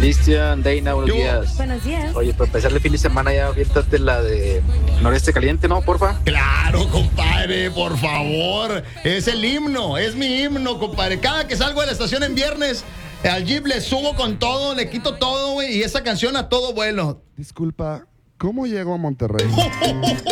Cristian, Deina, buenos días. Buenos días. Oye, para empezar el fin de semana ya aviéntate la de Noreste Caliente, ¿no? Porfa. Claro, compadre, por favor. Es el himno, es mi himno, compadre. Cada que salgo de la estación en viernes, al Jeep le subo con todo, le quito todo, güey, y esa canción a todo vuelo. Disculpa, ¿cómo llego a Monterrey?